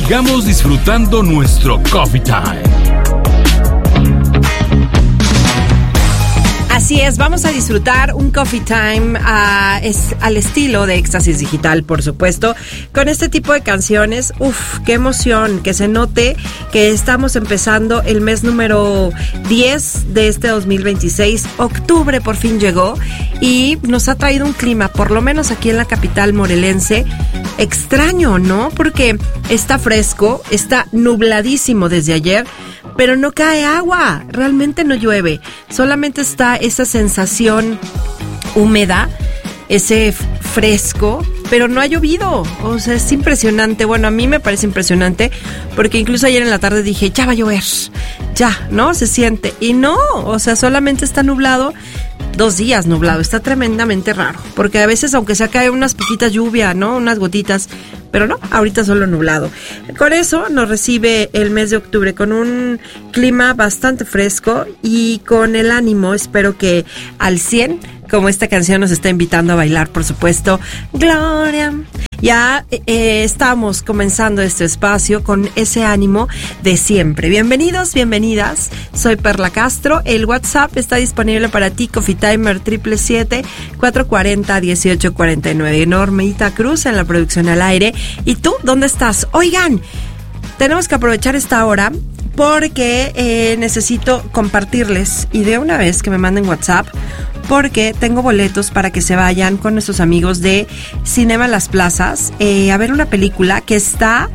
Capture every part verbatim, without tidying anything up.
sigamos disfrutando nuestro Coffee Time. Así es, vamos a disfrutar un Coffee Time uh, es, al estilo de Éxtasis Digital, por supuesto, con este tipo de canciones. Uf, qué emoción, que se note que estamos empezando el mes número diez de este dos mil veintiséis. Octubre por fin llegó y nos ha traído un clima, por lo menos aquí en la capital morelense, extraño, ¿no? Porque está fresco, está nubladísimo desde ayer, pero no cae agua, realmente no llueve, solamente está esa sensación húmeda, ese fresco, pero no ha llovido. O sea, es impresionante. Bueno, a mí me parece impresionante porque incluso ayer en la tarde dije, ya va a llover, ya, ¿no? Se siente. Y no, o sea, solamente está nublado, dos días nublado. Está tremendamente raro, porque a veces, aunque sea, cae unas poquitas lluvia, ¿no? Unas gotitas, pero no, ahorita solo nublado. Con eso nos recibe el mes de octubre con un clima bastante fresco y con el ánimo, espero que al cien, como esta canción nos está invitando a bailar, por supuesto. Gloria. Ya eh, estamos comenzando este espacio con ese ánimo de siempre. Bienvenidos, bienvenidas. Soy Perla Castro. El WhatsApp está disponible para ti, Coffee Timer siete siete siete, cuatro cuatro cero, uno ocho cuatro nueve. Normita Cruz en la producción al aire. ¿Y tú dónde estás? Oigan, tenemos que aprovechar esta hora porque eh, necesito compartirles, y de una vez que me manden WhatsApp, porque tengo boletos para que se vayan con nuestros amigos de Cinema Las Plazas eh, a ver una película que está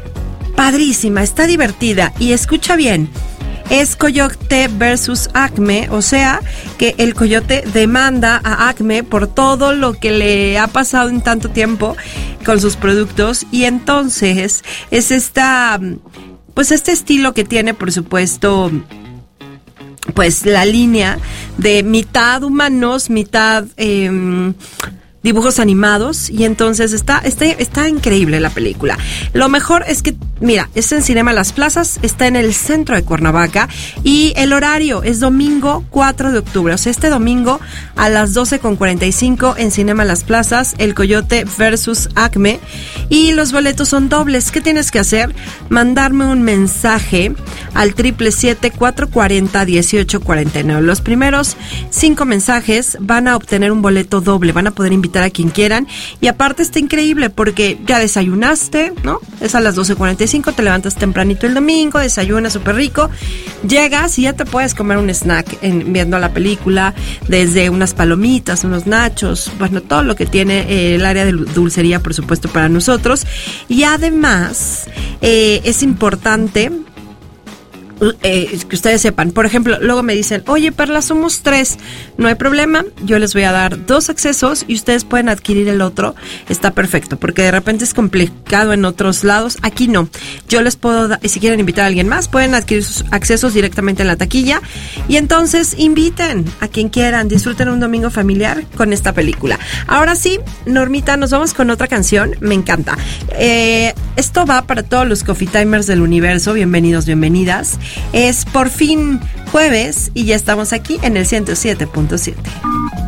padrísima, está divertida. Y escucha bien, es Coyote versus Acme, o sea que el Coyote demanda a Acme por todo lo que le ha pasado en tanto tiempo con sus productos, y entonces es esta, pues este estilo que tiene, por supuesto, pues la línea de mitad humanos, mitad eh, dibujos animados, y entonces está, está, está increíble la película. Lo mejor es que, mira, es en Cinema Las Plazas, está en el centro de Cuernavaca, y el horario es domingo cuatro de octubre, o sea, este domingo a las doce con cuarenta y cinco en Cinema Las Plazas, el Coyote versus Acme, y los boletos son dobles. ¿Qué tienes que hacer? Mandarme un mensaje al siete siete siete, cuatro cuatro cero, uno ocho cuatro nueve. Los primeros cinco mensajes van a obtener un boleto doble, van a poder invitar a quien quieran, y aparte está increíble porque ya desayunaste, ¿no? Es a las doce cuarenta y cinco, te levantas tempranito el domingo, desayunas súper rico, llegas y ya te puedes comer un snack en, viendo la película, desde unas palomitas, unos nachos, bueno, todo lo que tiene eh, el área de dulcería, por supuesto, para nosotros. Y además eh, es importante Eh, que ustedes sepan, por ejemplo, luego me dicen, oye Perla, somos tres, no hay problema, yo les voy a dar dos accesos y ustedes pueden adquirir el otro, está perfecto, porque de repente es complicado en otros lados, aquí no, yo les puedo dar, si quieren invitar a alguien más, pueden adquirir sus accesos directamente en la taquilla, y entonces inviten a quien quieran, disfruten un domingo familiar con esta película. Ahora sí, Normita, nos vamos con otra canción, me encanta, eh, esto va para todos los Coffee Timers del universo, bienvenidos, bienvenidas. Es por fin jueves y ya estamos aquí en el ciento siete punto siete.